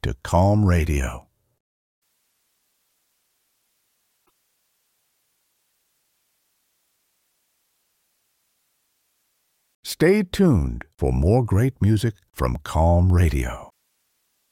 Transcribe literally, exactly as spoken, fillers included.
to Calm Radio. Stay tuned for more great music from Calm Radio.